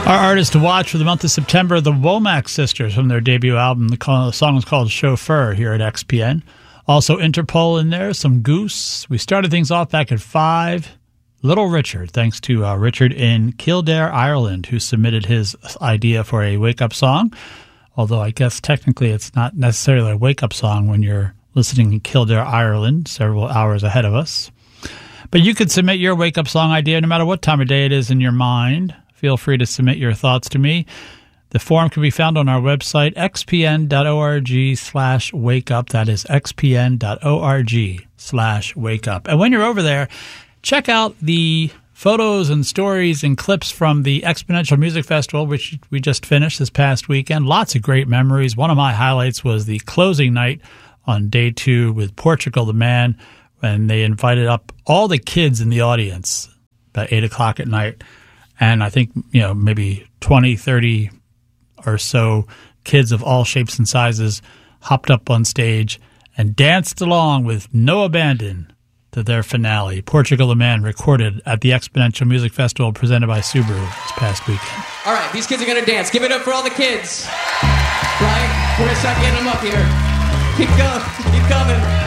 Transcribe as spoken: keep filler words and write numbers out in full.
Our artist to watch for the month of September, the Womack Sisters from their debut album. The song is called Chauffeur here at X P N. Also Interpol in there, some Goose. We started things off back at five. Little Richard, thanks to uh, Richard in Kildare, Ireland, who submitted his idea for a wake-up song. Although I guess technically it's not necessarily a wake-up song when you're listening in Kildare, Ireland, several hours ahead of us. But you could submit your wake-up song idea no matter what time of day it is in your mind. Feel free to submit your thoughts to me. The form can be found on our website, xpn.org slash wake up. That is xpn.org slash wake up. And when you're over there, check out the photos and stories and clips from the Exponential Music Festival, which we just finished this past weekend. Lots of great memories. One of my highlights was the closing night on day two with Portugal the Man, and they invited up all the kids in the audience about eight o'clock at night. And I think, you know, maybe twenty, thirty or so kids of all shapes and sizes hopped up on stage and danced along with no abandon to their finale. Portugal the Man, recorded at the Exponential Music Festival presented by Subaru this past weekend. All right, these kids are going to dance. Give it up for all the kids. Right? We're going to start getting them up here. Keep going. Keep coming.